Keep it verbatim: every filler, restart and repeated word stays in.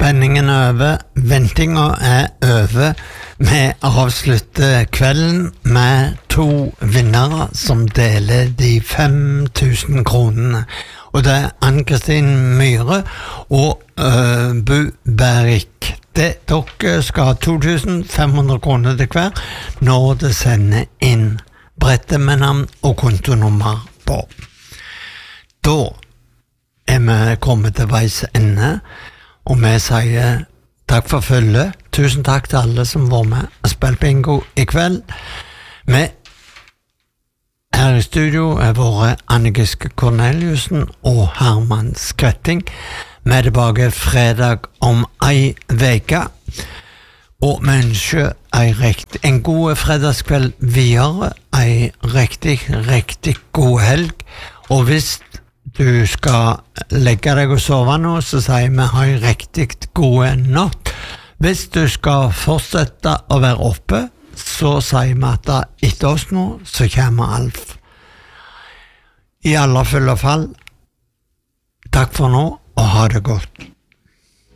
Spenningen er over, ventinga er over. Vi avslutter kvelden med to vinnere som deler de fem tusen kronene. Og det er Ann-Kristin Myhre og uh, Bu Berik. Det, dere skal ha to tusen fem hundre kroner til hver når det sender inn brettet med navn og kontonummer på. Da er vi kommet til veis ende, og vi sier takk for følget. Tusen takk til alle som var med og spilte bingo i kveld. Vi her i studio er våre Anne-Giske Corneliussen og Herman Skretting. Vi er tilbake fredag om ei veke, og vi ønsker ei rekt, en god fredagskveld videre, ei riktig, riktig god helg. Og hvis du skal legge deg og sove nå, så sier vi ha en riktig god natt. Hvis du skal fortsette å være oppe, så sier vi at etter oss nå, så kommer Alf. I alle fulle fall, takk for nå, og ha det godt.